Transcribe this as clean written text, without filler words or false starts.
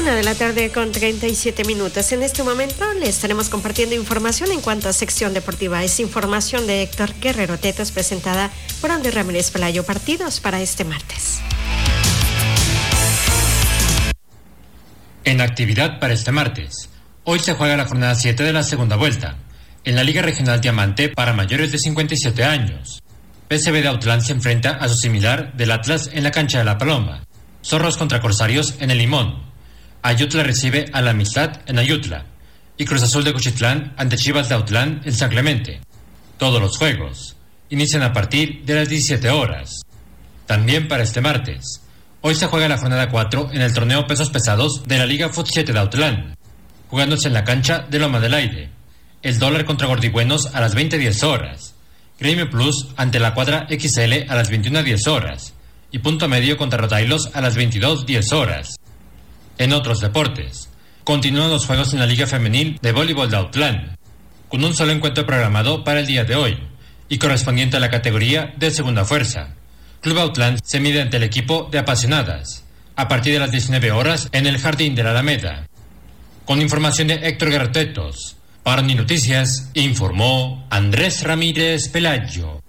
1:37 p.m. En este momento le estaremos compartiendo información en cuanto a sección deportiva. Es información de Héctor Guerrero Tetos presentada por Andy Ramírez Pelayo. Partidos para este martes. En actividad para este martes, hoy se juega la jornada 7 de la segunda vuelta. En la Liga Regional Diamante para mayores de 57 años. PSV de Autlán se enfrenta a su similar del Atlas en la cancha de La Paloma. Zorros contra Corsarios en el Limón. Ayutla recibe a la Amistad en Ayutla. Y Cruz Azul de Cuchitlán ante Chivas de Autlán en San Clemente. Todos los juegos inician a partir de las 17 horas. También para este martes, hoy se juega la jornada 4 en el torneo pesos pesados de la Liga Fut 7 de Autlán, jugándose en la cancha de Loma del Aire. El Dólar contra Gordigüenos a las 20:10 horas. Gremio Plus ante la Cuadra XL a las 21:10 horas. Y Punto Medio contra Rotailos a las 22:10 horas. En otros deportes, continúan los juegos en la Liga Femenil de Voleibol de Autlán, con un solo encuentro programado para el día de hoy, y correspondiente a la categoría de segunda fuerza. Club Autlán se mide ante el equipo de Apasionadas, a partir de las 19 horas en el Jardín de la Alameda. Con información de Héctor Guerrero Tetos, para Ni Noticias, informó Andrés Ramírez Pelayo.